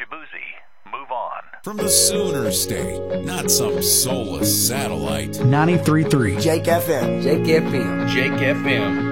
Shabuzi. Move on. From the Sooner State, not some soulless satellite. 93.3 Jake FM. Jake FM. Jake FM.